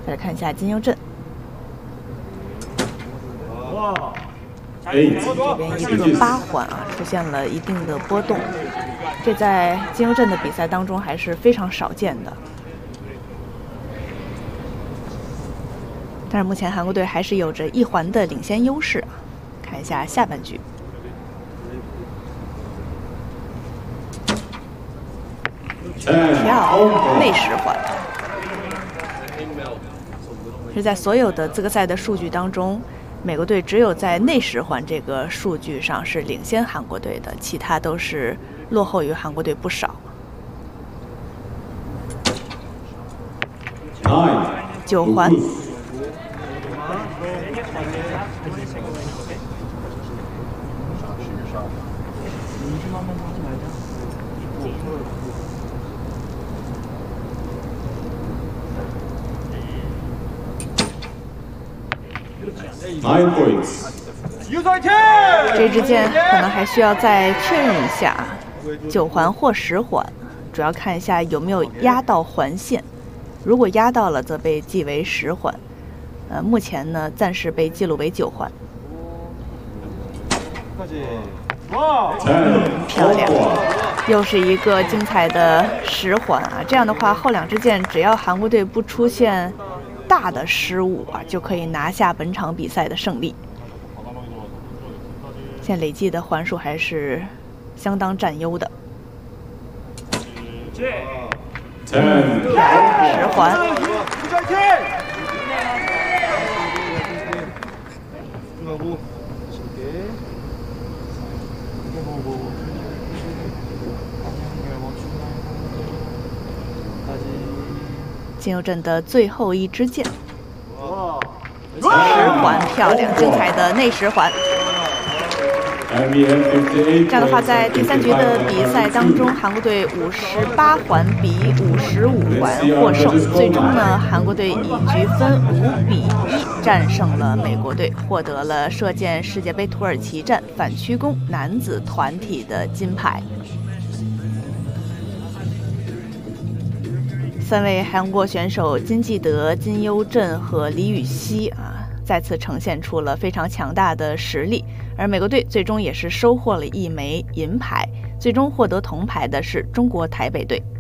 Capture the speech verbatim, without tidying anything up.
再来看一下金优镇。 这边一个八环啊，出现了一定的波动，这在金优镇的比赛当中还是非常少见的。但是目前韩国队还是有着一环的领先优势啊。看一下下半局，跳内十环，是在所有的资格赛的数据当中。 美国队只有在内十环这个数据上是领先韩国队的，其他都是落后于韩国队不少。九环， Nine points。 这支箭可能还需要再确认一下，九环或十环，主要看一下有没有压到环线。如果压到了，则被记为十环。呃，目前呢，暂时被记录为九环。漂亮，又是一个精彩的十环啊！这样的话，后两支箭只要韩国队不出现大的失误啊，就可以拿下本场比赛的胜利。现在累计的环数还是相当占优的。十环。金优镇的最后一支箭，十环漂亮，精彩的内十环。这样的话，在第三局的比赛当中，韩国队五十八环比五十五环获胜。最终呢，韩国队以局分五比一战胜了美国队，获得了射箭世界杯土耳其站反曲弓男子团体的金牌。三位韩国选手金继德、金优镇和李禹锡啊，再次呈现出了非常强大的实力。而美国队最终也是收获了一枚银牌，最终获得铜牌的是中国台北队。